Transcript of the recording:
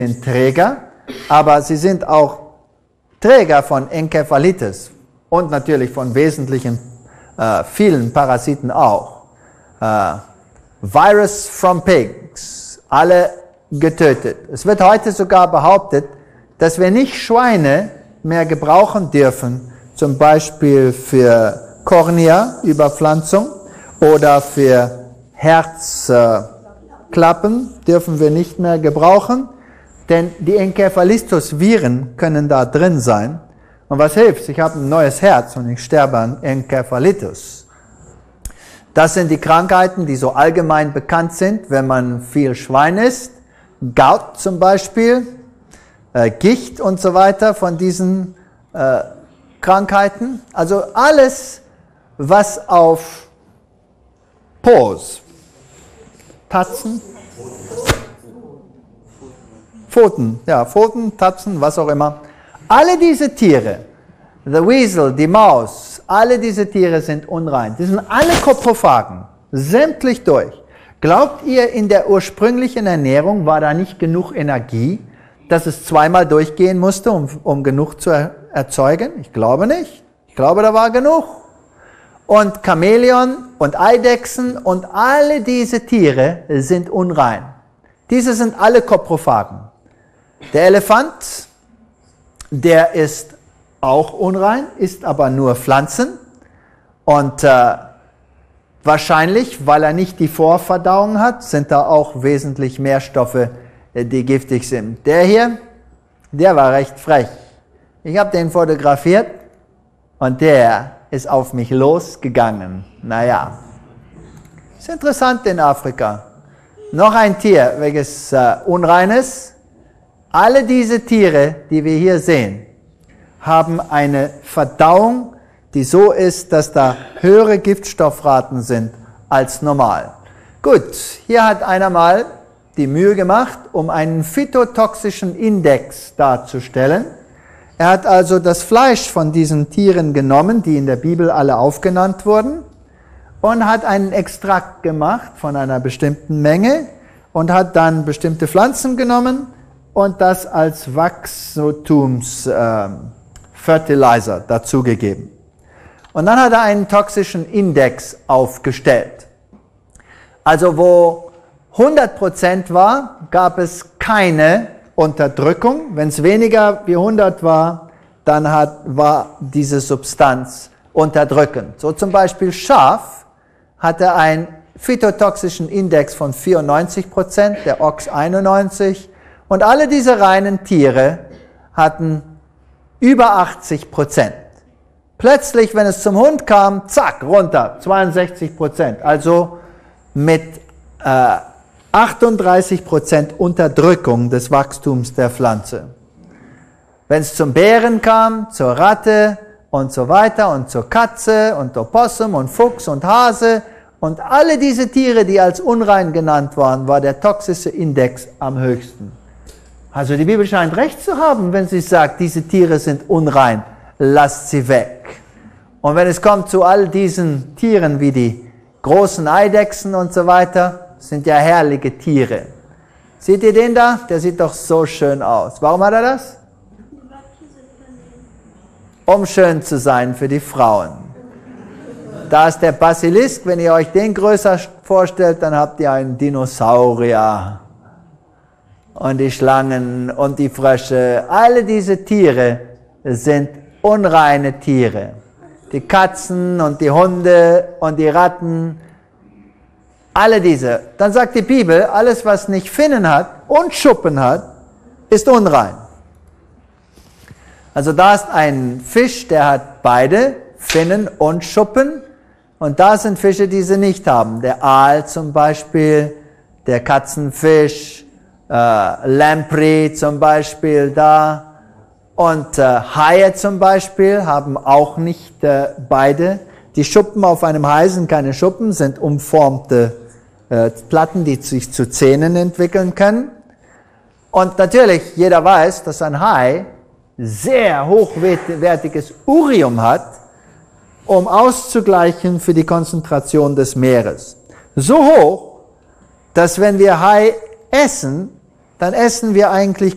sind Träger, aber sie sind auch Träger von Encephalitis und natürlich von wesentlichen vielen Parasiten auch. Virus from Pigs, alle getötet. Es wird heute sogar behauptet, dass wir nicht Schweine mehr gebrauchen dürfen, zum Beispiel für Kornea-Überpflanzung oder für Herzklappen dürfen wir nicht mehr gebrauchen, denn die Encephalitis-Viren können da drin sein. Und was hilft? Ich habe ein neues Herz und ich sterbe an Encephalitis. Das sind die Krankheiten, die so allgemein bekannt sind, wenn man viel Schwein isst. Gout zum Beispiel, Gicht und so weiter von diesen Krankheiten. Also alles, was auf Paws, Tatzen, Pfoten, Tatzen, was auch immer. Alle diese Tiere, the Weasel, die Maus, alle diese Tiere sind unrein. Die sind alle Koprophagen, sämtlich durch. Glaubt ihr, in der ursprünglichen Ernährung war da nicht genug Energie, dass es zweimal durchgehen musste, um genug zu erzeugen? Ich glaube nicht. Ich glaube, da war genug. Und Chamäleon und Eidechsen und alle diese Tiere sind unrein. Diese sind alle Koprophagen. Der Elefant, der ist auch unrein, isst aber nur Pflanzen und wahrscheinlich, weil er nicht die Vorverdauung hat, sind da auch wesentlich mehr Stoffe, die giftig sind. Der hier, der war recht frech. Ich habe den fotografiert und der ist auf mich losgegangen. Naja, ist interessant in Afrika. Noch ein Tier, welches unrein ist. Alle diese Tiere, die wir hier sehen, haben eine Verdauung, die so ist, dass da höhere Giftstoffraten sind als normal. Gut, hier hat einer mal die Mühe gemacht, um einen phytotoxischen Index darzustellen. Er hat also das Fleisch von diesen Tieren genommen, die in der Bibel alle aufgenannt wurden, und hat einen Extrakt gemacht von einer bestimmten Menge und hat dann bestimmte Pflanzen genommen und das als Wachstumsfertilizer dazugegeben. Und dann hat er einen toxischen Index aufgestellt. Also wo 100% war, gab es keine Unterdrückung. Wenn es weniger wie 100 war, dann war diese Substanz unterdrückend. So zum Beispiel Schaf hatte einen phytotoxischen Index von 94%, der Ochs 91%. Und alle diese reinen Tiere hatten über 80%. Plötzlich, wenn es zum Hund kam, zack, runter, 62%. Also mit 38% Unterdrückung des Wachstums der Pflanze. Wenn es zum Bären kam, zur Ratte und so weiter und zur Katze und Opossum und Fuchs und Hase und alle diese Tiere, die als unrein genannt waren, war der toxische Index am höchsten. Also die Bibel scheint recht zu haben, wenn sie sagt, diese Tiere sind unrein, lasst sie weg. Und wenn es kommt zu all diesen Tieren wie die großen Eidechsen und so weiter, sind ja herrliche Tiere. Seht ihr den da? Der sieht doch so schön aus. Warum hat er das? Um schön zu sein für die Frauen. Da ist der Basilisk, wenn ihr euch den größer vorstellt, dann habt ihr einen Dinosaurier. Und die Schlangen und die Frösche, alle diese Tiere sind unreine Tiere. Die Katzen und die Hunde und die Ratten, alle diese. Dann sagt die Bibel, alles was nicht Finnen hat und Schuppen hat, ist unrein. Also da ist ein Fisch, der hat beide, Finnen und Schuppen. Und da sind Fische, die sie nicht haben. Der Aal zum Beispiel, der Katzenfisch, Lamprey zum Beispiel da. Und Haie zum Beispiel haben auch nicht beide. Die Schuppen auf einem Hai sind keine Schuppen, sind umformte Platten, die sich zu Zähnen entwickeln können. Und natürlich, jeder weiß, dass ein Hai sehr hochwertiges Urium hat, um auszugleichen für die Konzentration des Meeres. So hoch, dass wenn wir Hai essen, dann essen wir eigentlich